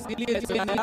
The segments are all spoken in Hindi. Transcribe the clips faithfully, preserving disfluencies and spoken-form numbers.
इसीलिए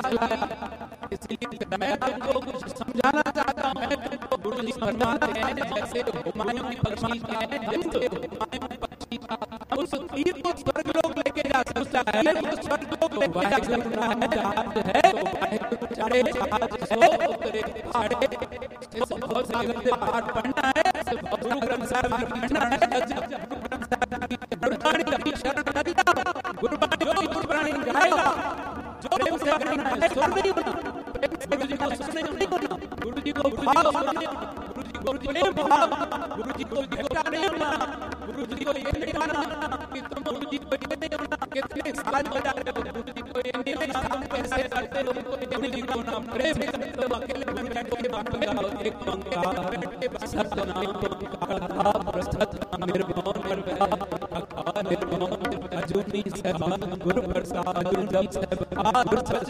इसलिए मैं आपको कुछ समझाना चाहता हूँ। मैं तुमको गुरु जी फरमाते हैं जैसे हुमायूं की पक्षी का है, जैसे हुमायूं की पक्षी का उस तीर को स्वर्ग लोग लेके जा सकता है, तो स्वर्ग लोग लेके जा सकता है। जहाज है तो वाहिगुरु चढ़े जहाज सो उतरे पहाड़े। इस बहुत सागर से पाठ पढ़ना है, गुरु ग्रंथ साहब की पढ़ना है, गुरु ग्रंथ साहब की गुरबाणी की शरण लिया, गुरबाणी जो गुरबाणी गाएगा, जो उसे करना है सुन नहीं होना, गुरु जी को सुनने नहीं होना, गुरु जी को भाव सुनने, गुरु जी को प्रेम भाव, गुरु जी को भेटा नहीं होना, गुरु जी को ये नहीं मानना कि तुम गुरु जी को ये नहीं होना कितने साल बजा रहे हो, गुरु जी को ये नहीं मानना कैसे करते हो, गुरु जी को ना प्रेम करते हो, अकेले में बैठ के बात लगाओ, एक पंखा बैठे सतनाम का प्रसाद निर्मोह निर्भय निर्मोह अजूनी सभा गुरु प्रसाद जब सब सच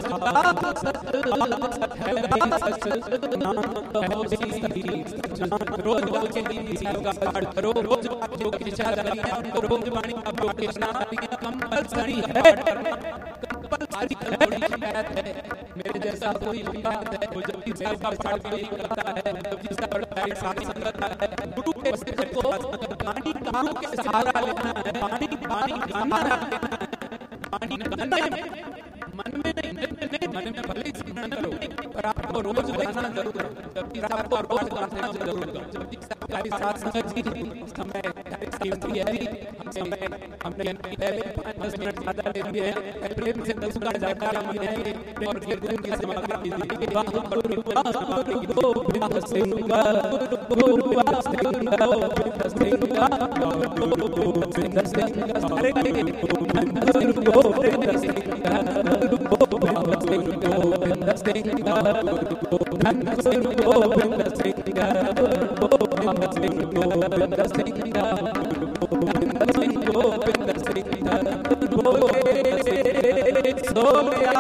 सत है सच नाम कहो सी जान रोज रोज की का पाठ करो, रोज जो किशा करिए उनको रोज वाणी का पाठ कृष्णा कंपल्सरी है, कंपल्सरी शिकायत है। मेरे जैसा कोई शिकायत है वो जब भी सेवा का पाठ कोई करता है, जब भी सब पढ़ता है साथ संगत है, गुरु के सिर को पानी गुरु के सहारा लेना है, पानी पानी गाना लेना है, पानी गाना मन में नहीं, नहीं मन में भले ही स्मरण करो पर आपको रोज गाना जरूर करो, जब भी आपको रोज गाना जरूर करो। जब भी हमारी साथ संगत जी समय कीमती है, हम समय हमने पहले दस मिनट ज्यादा ले लिए हैं, प्रेम से दस का जयकारा माने और कीर्तन की समाप्ति कीजिए। वाह गुरु वाह गुरु गोविंद सिंह गुरु वाह सिंह गोविंद सिंह गुरु गोविंद सिंह सारे गुरु गोविंद सिंह गोविंद सिंह धन गुरु गोविंद सिंह गोविंद सिंह गोविंद सिंह गोविंद सिंह गोविंद सिंह बोले सोनिया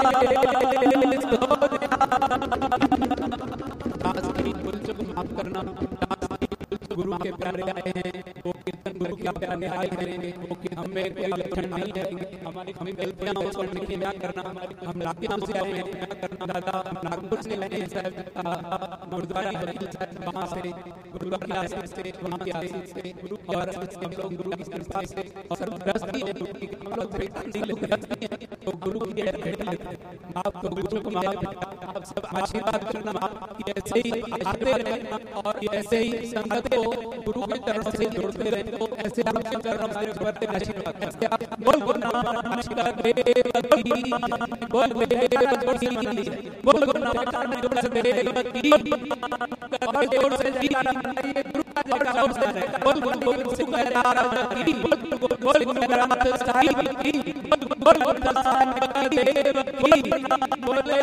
दास की भूल चूक माफ करना, दास की भूल चूक गुरु के प्यारे आए हैं, वो कीर्तन गुरु के प्यारे आए हैं, वो कि हमें कोई लक्षण नहीं है, हमारी हमें गलतियां हो तो उनकी क्या करना, हम लाखों से आए हैं क्या करना, दादा हम नागपुर से आए हैं साहब, गुरुद्वारा हरिल साहब वहाँ से गुरु की आशीष से, वहाँ की आशीष से गुरु और हम लोग गुरु की कृपा से और सब ग्रस्ती है गुरु की, हम लोग नहीं लोग ग्रस्ती हैं तो गुरु की भेंट लेते हैं। आपको गुरु को माफ, आप सब आशीर्वाद करना, आप ऐसे ही आते रहना और ऐसे ही संगत को गुरु की तरफ से जोड़ते रहे, तो ऐसे आपके चरणों में बढ़ते आशीर्वाद ऐसे आप बोल गुरु नाम शिका देवकी बोल देवकी बोल गुरु नाम देवकी और जोर से जयकारा लगाइए, गुरु का जयकारा जोर से बोल गुरु गोविंद सिंह महाराज की, बोल गुरु ग्रंथ साहिब की, बोल गुरु नानक देव की, बोले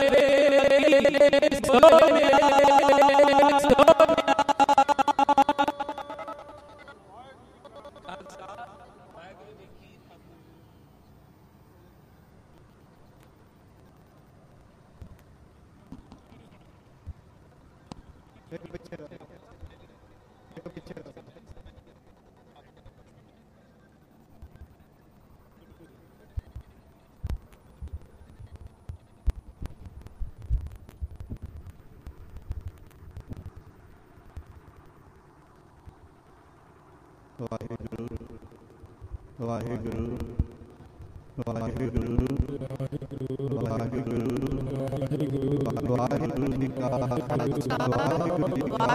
सोनिया सोनिया। वाहिगुरु वाहिगुरु वाहिगुरु वाहिगुरु वाहिगुरु जी का वाहिगुरु जी का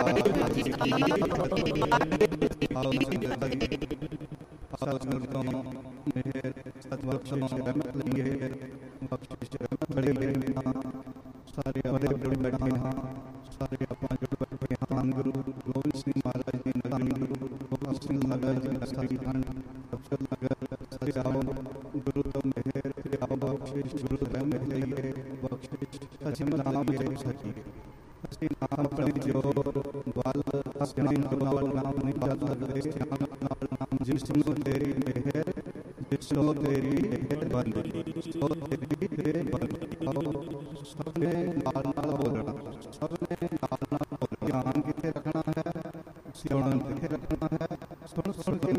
सत्संगों में सत्वक्षों से रहमत लेंगे, बख्शिश रहमत बढ़ेगी, सारे बड़े बड़े बैठे हैं, सारे अपना जो बैठे हैं, गुरु गोविंद सिंह महाराज जी नगन गुरु गोविंद सिंह महाराज जी नगरी खंड अफसर नगर सरे आओ गुरु तो मेहर फिर आओ बख्शिश गुरु रहम है बख्शिश सचिम नाम ये सची सची नाम अपने जो बाल अपने नाम नाम निकाल लगे श्याम नाम जिसनो तेरी मेहर जिसनो तेरी मेहर बंद सो तेरी तेरे बंद सबने नाल नाल बोलना, सबने नाल नाल बोलना, ध्यान किथे रखना है, सियाणन किथे रखना है, सुन सुन के